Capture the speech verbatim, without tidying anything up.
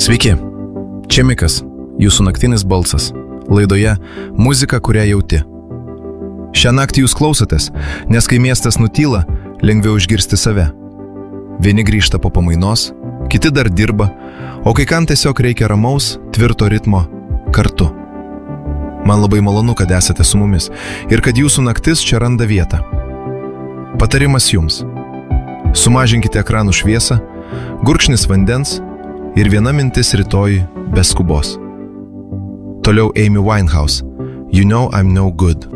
Sveiki, čia Mikas, jūsų naktinis balsas, laidoje Muzika, kurią jauti. Šią naktį jūs klausotės, nes kai miestas nutyla, lengviau išgirsti save. Vieni grįžta po pamainos, kiti dar dirba, o kai kam tiesiog reikia ramaus, tvirto ritmo kartu. Man labai malonu, kad esate su mumis ir kad jūsų naktis čia randa vietą. Patarimas jums. Sumažinkite ekranų šviesą, gurkšnis vandens ir viena mintis rytoj be skubos. Toliau Amy Winehouse. You know I'm no good.